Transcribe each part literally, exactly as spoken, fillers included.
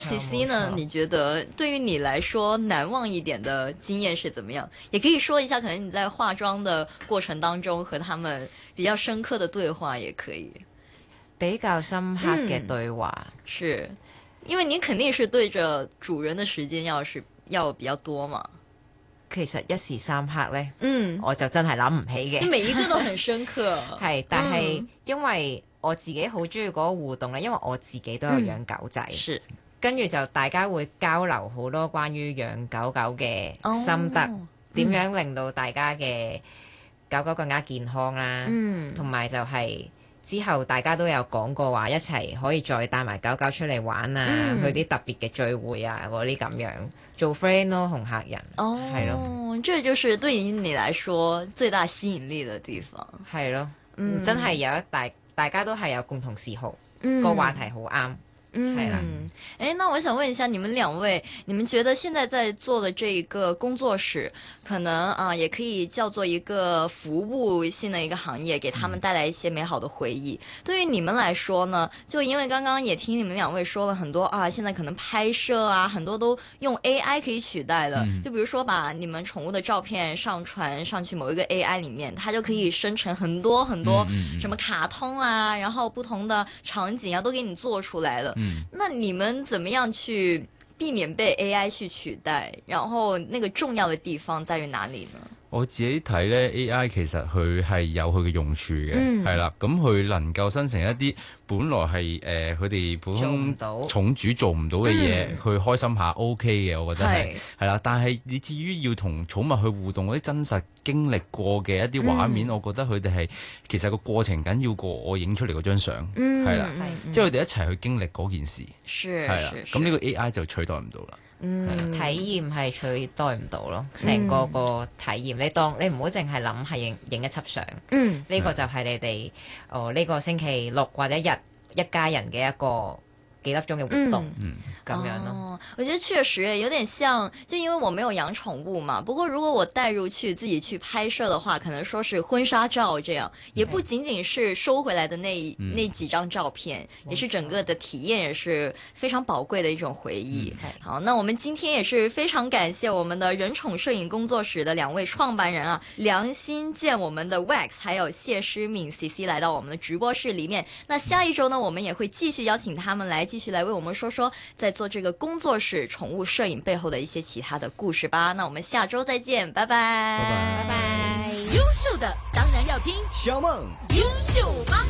C C 呢？你觉得对于你来說難忘一點的經驗是怎麼樣？也可以說一下，可能你在化妝的過程當中和他們比較深刻的對話，也可以。 比較深刻嘅對話， 嗯、是因為你肯定是對着主人的時間要是要比較多嘛。 其實一時三刻呢， 嗯， 我就真係諗唔起嘅。 每一個都很深刻。 係，但係因為我自己好中意嗰個互動咧，因為我自己都有養狗仔。嗯，是。跟住就大家會交流好多關於養狗狗嘅心得，點、哦、樣令到大家嘅狗狗更加健康啦。嗯，同埋就係之後大家都有講過話，一齊可以再帶埋狗狗出嚟玩啊，嗯、去啲特別嘅聚會啊，嗰啲咁樣做 friend 咯，同客人。哦，係咯， 這就是對於你來說最大吸引力的地方。 係咯，嗯，真係有一大大家都係有共同嗜好，嗯、個話題好啱。 嗯，哎，那我想問一下你們兩位，你們覺得現在在做的這一個工作室，可能啊、呃，也可以叫做一個服務性的一個行業，給他們帶來一些美好的回憶。嗯、對於你們來說呢，就因為剛剛也聽你們兩位說了很多啊，現在可能拍攝啊，很多都用 A I 可以取代的。嗯、就比如說把你們寵物的照片上傳上去某一個 A I 裡面，它就可以生成很多很多什麼卡通啊，然後不同的場景啊，都給你做出來了。嗯，那你們怎麼樣去避免被 A I 去取代？然後那個重要的地方在於哪裡呢？ 我自己睇呢 A I 其實佢係有佢嘅用處嘅，係啦、嗯，咁佢能夠生成一啲本來係誒佢哋普通寵主做唔到嘅嘢，去、嗯、開心下 OK 嘅，我覺得係係啦。但係你至於要同寵物去互動嗰啲真實經歷過嘅一啲畫面，嗯、我覺得佢哋係其實個過程緊要過我影出嚟嗰張相，係啦，即係佢哋一齊去經歷嗰件事，係啦。咁呢個 A I 就取代唔到啦。 嗯，體驗係取代唔到咯，成個個體驗，嗯、你當你唔好淨係諗係影影一輯相，嗯，呢個就係你哋哦呢個星期六或者日一家人嘅一個幾粒鐘嘅活動，嗯，咁樣咯。 哦，我覺得確實有點像，就因為我沒有養寵物嘛。不過如果我帶入去自己去拍攝的話，可能說是婚紗照這樣，也不僅僅是收回來的那、嗯、那幾張照片，也是整個的體驗，也是非常寶貴的一種回憶。嗯、好，那我們今天也是非常感謝我們的人寵攝影工作室的兩位創辦人啊，梁新健，我們的 Wax， 還有謝詩敏 C C 來到我們的直播室裡面。那下一周呢，我們也會繼續邀請他們來繼續來為我們說說在做這個工作室寵物攝影背後的一些其他的故事吧。那我們下周再見，拜拜， 拜拜， 拜拜。 優秀的當然要聽小夢優秀幫，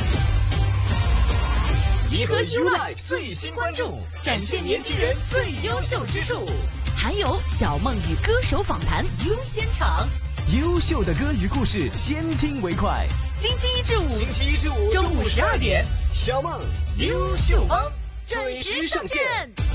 集合 U Life 最新關注，展現年輕人最優秀之處，還有小夢與歌手訪談優先場，優秀的歌與故事，先聽為快。星期一至五，星期一至五中午十二點，小夢優秀幫準時上線。